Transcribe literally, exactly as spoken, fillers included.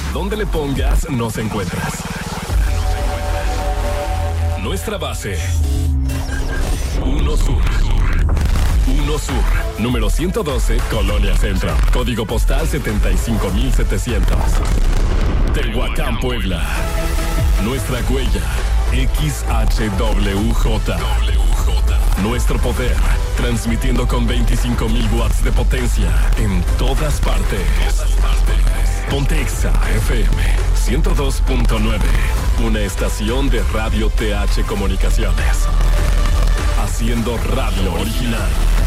donde le pongas, nos encuentras. Nuestra base. uno Sur. uno Sur. Número ciento doce, Colonia Centro. Código postal setenta y cinco mil setecientos. Tehuacán, Puebla. Nuestra huella. X H W J. Nuestro poder, transmitiendo con veinticinco mil watts de potencia en todas partes. Pontexa F M ciento dos punto nueve, una estación de Radio T H Comunicaciones, haciendo radio original.